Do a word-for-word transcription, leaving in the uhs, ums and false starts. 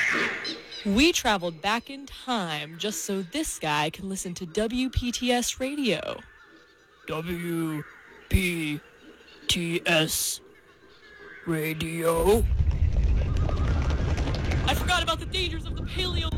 We traveled back in time just so this guy can listen to W P T S radio. W P T S radio? I forgot about the dangers of the paleo